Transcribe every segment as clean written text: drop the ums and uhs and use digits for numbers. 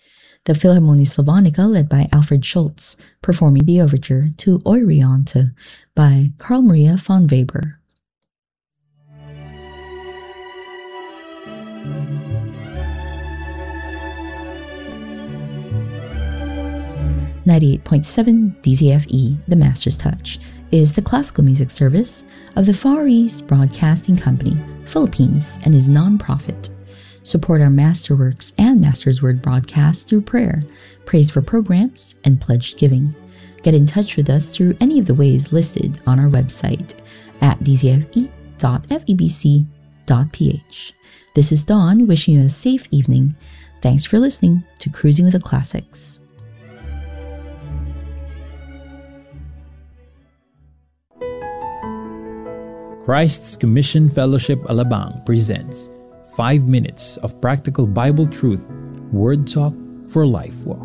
The Philharmonie Slavonica, led by Alfred Schultz, performing the overture to Euryanthe by Carl Maria von Weber. 98.7 DZFE, The Master's Touch, is the classical music service of the Far East Broadcasting Company, Philippines, and is non-profit. Support our Masterworks and Master's Word broadcasts through prayer, praise for programs, and pledged giving. Get in touch with us through any of the ways listed on our website at dzfe.febc.ph. This is Dawn wishing you a safe evening. Thanks for listening to Cruising with the Classics. Christ's Commission Fellowship Alabang presents 5 minutes of practical Bible truth, Word Talk for Life Walk.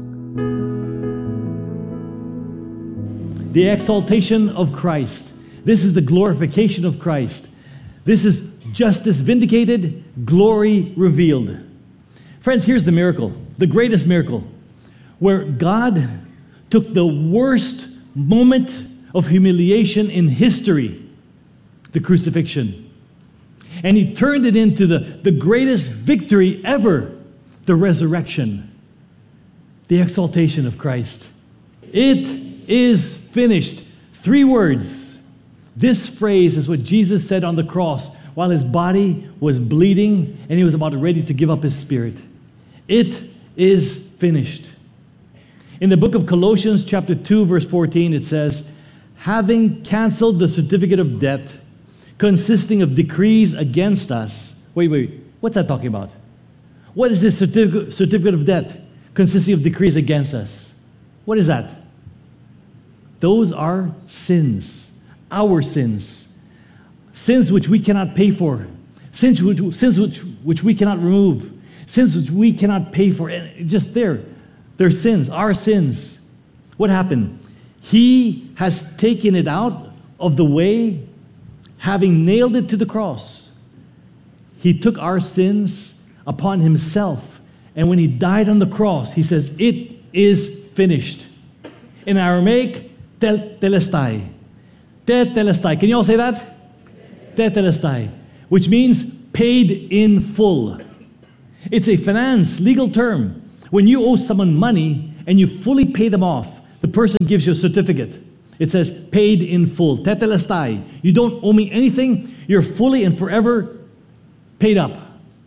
The exaltation of Christ. This is the glorification of Christ. This is justice vindicated, glory revealed. Friends, here's the miracle, the greatest miracle, where God took the worst moment of humiliation in history, the crucifixion, and He turned it into the greatest victory ever, the resurrection, the exaltation of Christ. It is finished. 3 words. This phrase is what Jesus said on the cross while His body was bleeding and He was about ready to give up His spirit. It is finished. In the book of Colossians chapter 2 verse 14 it says, having canceled the certificate of debt consisting of decrees against us. Wait, what's that talking about? What is this certificate of debt consisting of decrees against us? What is that? Those are sins, our sins. Sins which we cannot pay for, sins which we cannot remove, sins which we cannot pay for. And just they're sins, our sins. What happened? He has taken it out of the way, having nailed it to the cross. He took our sins upon Himself. And when He died on the cross, He says, it is finished. In Aramaic, tetelestai. Tetelestai. Can you all say that? Tetelestai. Which means paid in full. It's a finance, legal term. When you owe someone money and you fully pay them off, the person gives you a certificate. It says, paid in full. Tetelestai. You don't owe me anything. You're fully and forever paid up.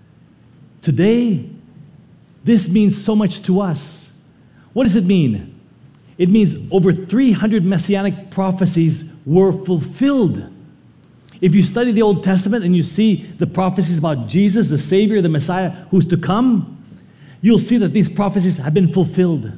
Today, this means so much to us. What does it mean? It means over 300 messianic prophecies were fulfilled. If you study the Old Testament and you see the prophecies about Jesus, the Savior, the Messiah, who's to come, you'll see that these prophecies have been fulfilled.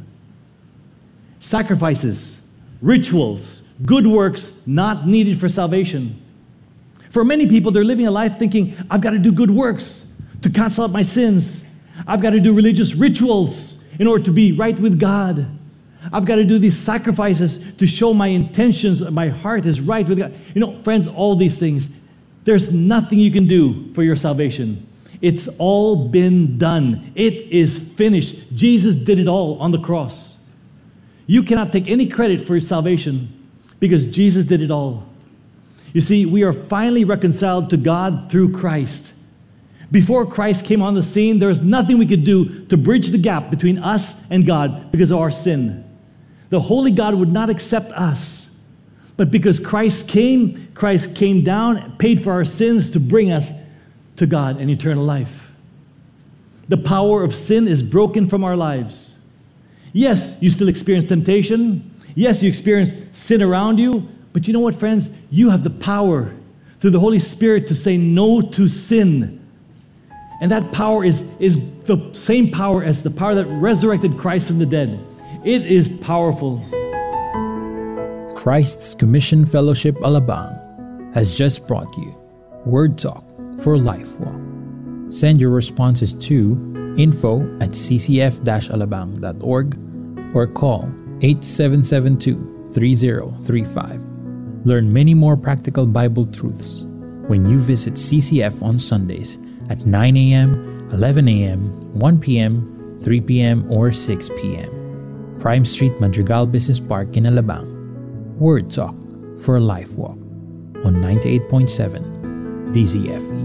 Sacrifices, rituals, good works not needed for salvation. For many people, they're living a life thinking, I've got to do good works to cancel out my sins. I've got to do religious rituals in order to be right with God. I've got to do these sacrifices to show my intentions, my heart is right with God. You know, friends, all these things, there's nothing you can do for your salvation. It's all been done. It is finished. Jesus did it all on the cross. You cannot take any credit for your salvation because Jesus did it all. You see, we are finally reconciled to God through Christ. Before Christ came on the scene, there was nothing we could do to bridge the gap between us and God because of our sin. The holy God would not accept us. But because Christ came down, paid for our sins to bring us to God and eternal life. The power of sin is broken from our lives. Yes, you still experience temptation. Yes, you experience sin around you. But you know what, friends? You have the power through the Holy Spirit to say no to sin. And that power is the same power as the power that resurrected Christ from the dead. It is powerful. Christ's Commission Fellowship Alabang has just brought you Word Talk for Life Walk. Send your responses to info@ccf-alabang.org or call 8772-3035. Learn many more practical Bible truths when you visit CCF on Sundays at 9 a.m., 11 a.m., 1 p.m., 3 p.m. or 6 p.m. Prime Street, Madrigal Business Park in Alabang. Word Talk for a Life Walk on 98.7 DZFE.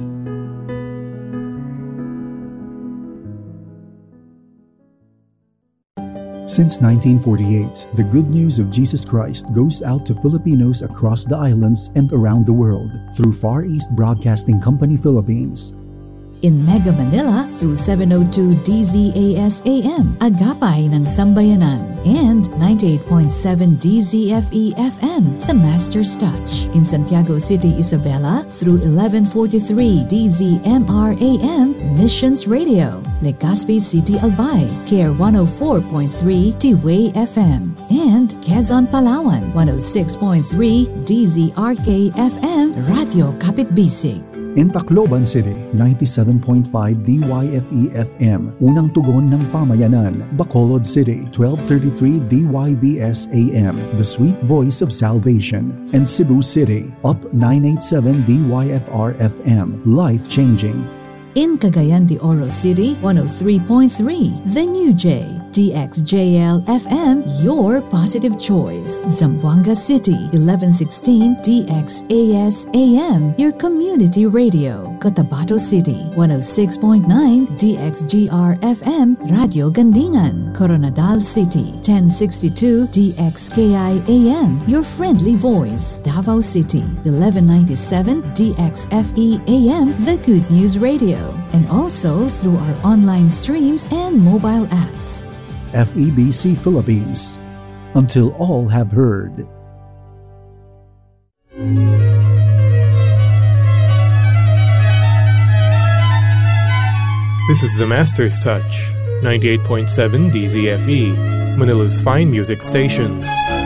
Since 1948, the good news of Jesus Christ goes out to Filipinos across the islands and around the world through Far East Broadcasting Company Philippines. In Mega Manila through 702 DZAS AM, Agapay ng Sambayanan, and 98.7 DZFE FM, The Master's Touch. In Santiago City, Isabela through 1143 DZMR AM, Missions Radio. Legazpi City, Albay, KR 104.3 T-Way FM. And Quezon, Palawan, 106.3 DZRK FM, Radio Kapitbisig. In Tacloban City, 97.5 DYFE FM, Unang Tugon ng Pamayanan. Bacolod City, 1233 DYVS AM, The Sweet Voice of Salvation. And Cebu City, Up 987 DYFR FM, Life Changing. In Cagayan de Oro City, 103.3 The New J. DXJL FM, your positive choice. Zamboanga City, 1116 DXAS AM, your community radio. Cotabato City, 106.9 DXGR FM, Radio Gandingan. Coronadal City, 1062 DXKI AM, your friendly voice. Davao City, 1197 DXFE AM, the Good News Radio. And also through our online streams and mobile apps. FEBC Philippines, until all have heard. This is the Master's Touch, 98.7 DZFE, Manila's fine music station.